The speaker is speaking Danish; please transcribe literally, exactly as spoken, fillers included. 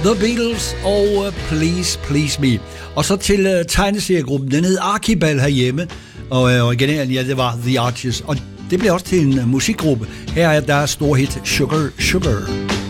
The Beatles og uh, Please Please Me. Og så til uh, tegneseriegruppen, den hed Archibald herhjemme, og uh, originalen, ja, det var The Arches, og det blev også til en uh, musikgruppe. Her er der stor hit Sugar Sugar.